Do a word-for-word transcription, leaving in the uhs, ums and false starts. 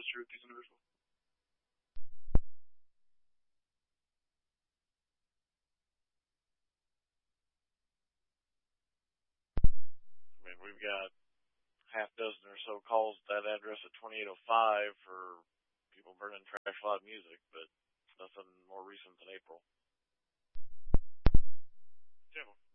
history with these individuals. I mean, we've got half dozen or so calls at that address at twenty-eight oh five for people burning trash loud music, but nothing more recent than April. Jim.